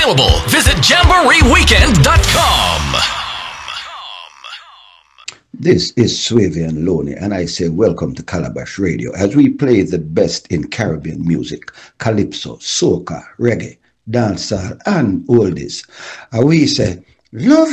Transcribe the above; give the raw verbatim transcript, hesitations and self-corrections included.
available. Visit jamboree weekend dot com. This is Swavian Loney, and I say welcome to Calabash Radio as we play the best in Caribbean music, calypso, soca, reggae, dancehall, and oldies. And we say, love